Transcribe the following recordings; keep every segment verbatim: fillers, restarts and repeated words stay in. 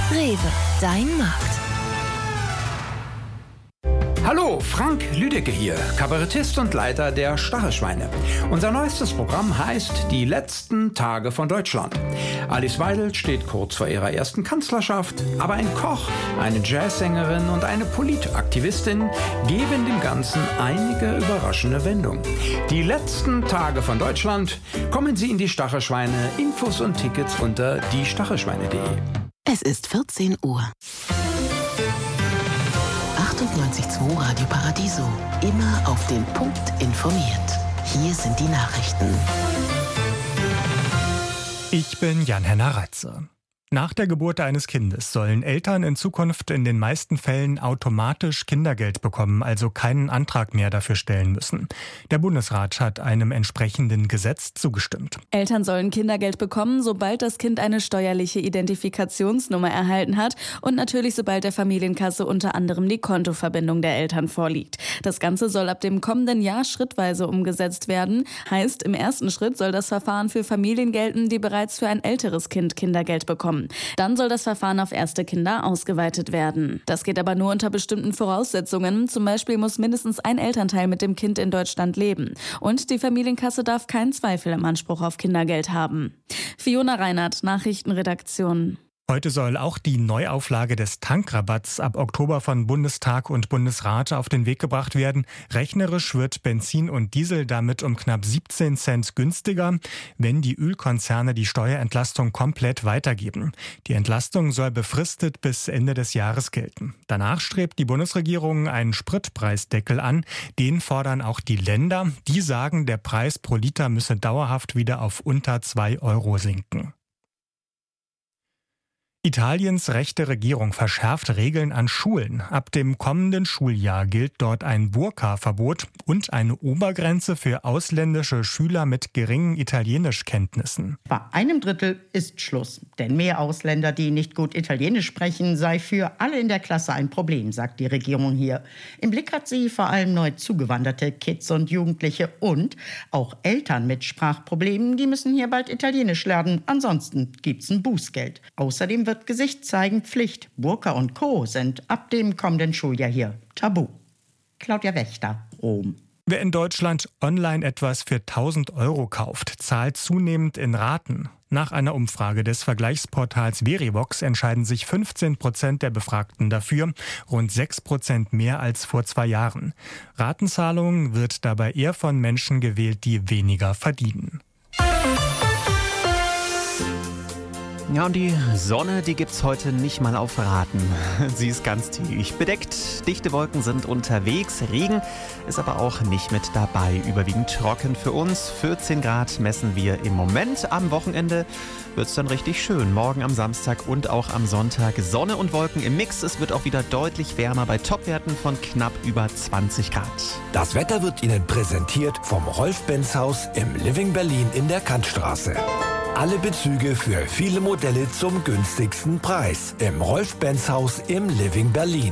Rewe, dein Markt. Hallo, Frank Lüdecke hier, Kabarettist und Leiter der Stachelschweine. Unser neuestes Programm heißt Die letzten Tage von Deutschland. Alice Weidel steht kurz vor ihrer ersten Kanzlerschaft, aber ein Koch, eine Jazzsängerin und eine Politaktivistin geben dem Ganzen einige überraschende Wendungen. Die letzten Tage von Deutschland, kommen Sie in die Stachelschweine, Infos und Tickets unter die stachelschweine punkt de. Es ist vierzehn Uhr. achtundneunzig Komma zwei Radio Paradiso. Immer auf den Punkt informiert. Hier sind die Nachrichten. Ich bin Jan-Henner Reitze. Nach der Geburt eines Kindes sollen Eltern in Zukunft in den meisten Fällen automatisch Kindergeld bekommen, also keinen Antrag mehr dafür stellen müssen. Der Bundesrat hat einem entsprechenden Gesetz zugestimmt. Eltern sollen Kindergeld bekommen, sobald das Kind eine steuerliche Identifikationsnummer erhalten hat und natürlich sobald der Familienkasse unter anderem die Kontoverbindung der Eltern vorliegt. Das Ganze soll ab dem kommenden Jahr schrittweise umgesetzt werden. Heißt, im ersten Schritt soll das Verfahren für Familien gelten, die bereits für ein älteres Kind Kindergeld bekommen. Dann soll das Verfahren auf erste Kinder ausgeweitet werden. Das geht aber nur unter bestimmten Voraussetzungen. Zum Beispiel muss mindestens ein Elternteil mit dem Kind in Deutschland leben. Und die Familienkasse darf keinen Zweifel im Anspruch auf Kindergeld haben. Fiona Reinhardt, Nachrichtenredaktion. Heute soll auch die Neuauflage des Tankrabatts ab Oktober von Bundestag und Bundesrat auf den Weg gebracht werden. Rechnerisch wird Benzin und Diesel damit um knapp siebzehn Cent günstiger, wenn die Ölkonzerne die Steuerentlastung komplett weitergeben. Die Entlastung soll befristet bis Ende des Jahres gelten. Danach strebt die Bundesregierung einen Spritpreisdeckel an. Den fordern auch die Länder. Die sagen, der Preis pro Liter müsse dauerhaft wieder auf unter zwei Euro sinken. Italiens rechte Regierung verschärft Regeln an Schulen. Ab dem kommenden Schuljahr gilt dort ein Burka-Verbot und eine Obergrenze für ausländische Schüler mit geringen Italienischkenntnissen. Bei einem Drittel ist Schluss. Denn mehr Ausländer, die nicht gut Italienisch sprechen, sei für alle in der Klasse ein Problem, sagt die Regierung hier. Im Blick hat sie vor allem neu zugewanderte Kids und Jugendliche und auch Eltern mit Sprachproblemen, die müssen hier bald Italienisch lernen. Ansonsten gibt's ein Bußgeld. Außerdem wird Gesicht zeigen Pflicht. Burka und Co. sind ab dem kommenden Schuljahr hier tabu. Claudia Wächter, Rom. Wer in Deutschland online etwas für tausend Euro kauft, zahlt zunehmend in Raten. Nach einer Umfrage des Vergleichsportals Verivox entscheiden sich fünfzehn Prozent der Befragten dafür, rund sechs Prozent mehr als vor zwei Jahren. Ratenzahlung wird dabei eher von Menschen gewählt, die weniger verdienen. Ja, und die Sonne, die gibt's heute nicht mal auf Raten. Sie ist ganztägig bedeckt, dichte Wolken sind unterwegs, Regen ist aber auch nicht mit dabei. Überwiegend trocken für uns, vierzehn Grad messen wir im Moment. Am Wochenende wird's dann richtig schön. Morgen am Samstag und auch am Sonntag Sonne und Wolken im Mix. Es wird auch wieder deutlich wärmer bei Topwerten von knapp über zwanzig Grad. Das Wetter wird Ihnen präsentiert vom Rolf-Benz-Haus im Living Berlin in der Kantstraße. Alle Bezüge für viele Modelle zum günstigsten Preis im Rolf-Benz-Haus im Living Berlin.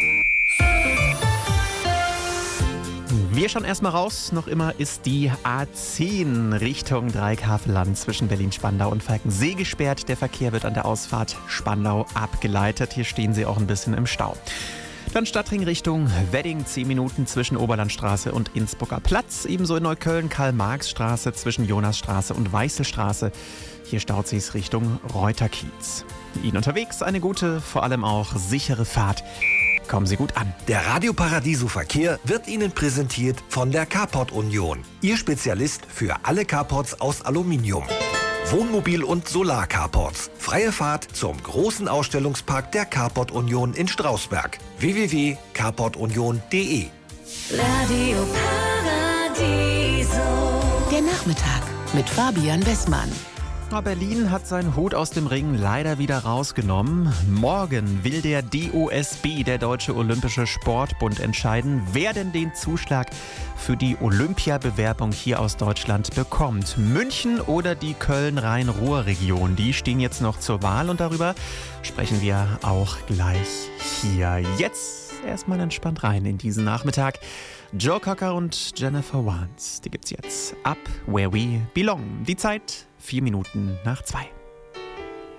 Wir schauen erstmal raus. Noch immer ist die A zehn Richtung Dreieckhavelland zwischen Berlin-Spandau und Falkensee gesperrt. Der Verkehr wird an der Ausfahrt Spandau abgeleitet. Hier stehen Sie auch ein bisschen im Stau. Dann Stadtring Richtung Wedding, zehn Minuten zwischen Oberlandstraße und Innsbrucker Platz. Ebenso in Neukölln Karl-Marx-Straße zwischen Jonasstraße und Weißelstraße. Hier staut sich's Richtung Reuterkiez. Ihnen unterwegs eine gute, vor allem auch sichere Fahrt. Kommen Sie gut an. Der Radio Paradiso Verkehr wird Ihnen präsentiert von der Carport Union. Ihr Spezialist für alle Carports aus Aluminium. Wohnmobil- und Solar-Carports. Freie Fahrt zum großen Ausstellungspark der Carport Union in Strausberg. w w w punkt carport union punkt de. Radio Paradiso. Der Nachmittag mit Fabian Wessmann. Berlin hat seinen Hut aus dem Ring leider wieder rausgenommen. Morgen will der D O S B, der Deutsche Olympische Sportbund, entscheiden, wer denn den Zuschlag für die Olympiabewerbung hier aus Deutschland bekommt. München oder die Köln-Rhein-Ruhr-Region, die stehen jetzt noch zur Wahl und darüber sprechen wir auch gleich hier. Jetzt erstmal entspannt rein in diesen Nachmittag. Joe Cocker und Jennifer Warnes, die gibt's jetzt. Up Where We Belong. Die Zeit vier Minuten nach zwei.